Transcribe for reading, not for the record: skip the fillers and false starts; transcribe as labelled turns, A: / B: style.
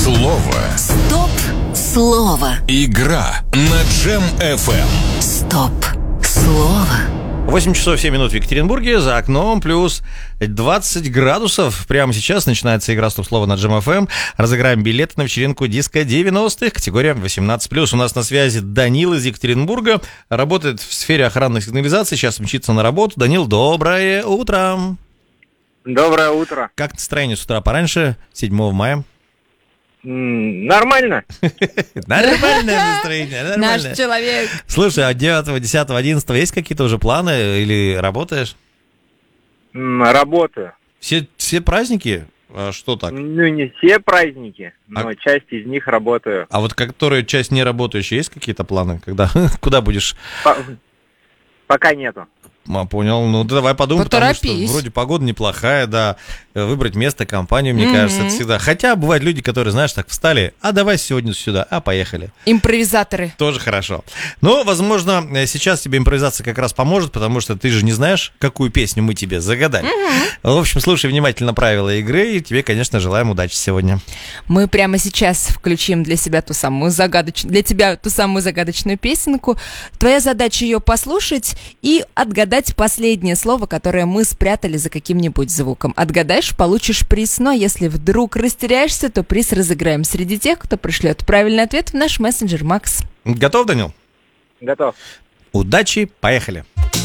A: Слово.
B: Стоп слово.
A: Игра на Джем FM.
B: Стоп слово.
C: 8 часов 7 минут в Екатеринбурге, за окном плюс 20 градусов. Прямо сейчас начинается игра «Стоп слово» на Джем FM. Разыграем билеты на вечеринку диско 90-х, категория 18+. У нас на связи Данил из Екатеринбурга, работает в сфере охранной сигнализации, сейчас мчится на работу. Данил, доброе утро.
D: Доброе утро.
C: Как настроение с утра пораньше, 7 мая?
D: Нормально.
C: Нормальное настроение,
E: Наш
C: нормально.
E: человек.
C: Слушай, а 9, 10, 11 есть какие-то уже планы или работаешь?
D: Работаю.
C: Все праздники? А что так?
D: Ну, не все праздники, но часть из них работаю.
C: А вот которые часть не работающие, есть какие-то планы? Куда будешь?
D: Пока нету.
C: Понял. Ну, давай подумаем, потому что
E: Поторопись.
C: вроде погода неплохая, да. Выбрать место, компанию, мне кажется, это всегда. Хотя бывают люди, которые, знаешь, так встали, а давай сегодня сюда, а поехали.
E: Импровизаторы.
C: Тоже хорошо. Но, возможно, сейчас тебе импровизация как раз поможет, потому что ты же не знаешь, какую песню мы тебе загадали. В общем, слушай внимательно правила игры, и тебе, конечно, желаем удачи сегодня.
E: Мы прямо сейчас включим для тебя ту самую загадочную песенку. Твоя задача ее послушать и отгадать последнее слово, которое мы спрятали за каким-нибудь звуком. Отгадаешь, получишь приз. Но если вдруг растеряешься, то приз разыграем среди тех, кто пришлет правильный ответ в наш мессенджер Макс.
C: Готов, Данил?
D: Готов.
C: Удачи, поехали.